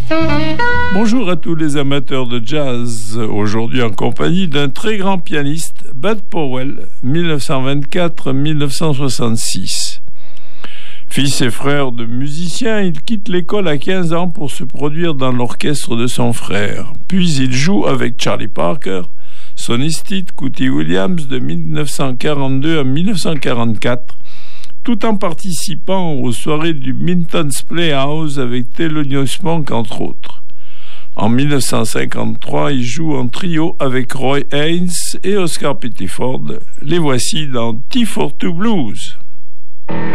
Bonjour à tous les amateurs de jazz, aujourd'hui en compagnie d'un très grand pianiste, Bud Powell, 1924-1966. Fils et frère de musiciens, il quitte l'école à 15 ans pour se produire dans l'orchestre de son frère. Puis il joue avec Charlie Parker, Sonny Stitt, Cootie Williams de 1942 à 1944, tout en participant aux soirées du Minton's Playhouse avec Thelonious Monk entre autres. En 1953, il joue en trio avec Roy Haynes et Oscar Pettiford. Les voici dans T42 Blues.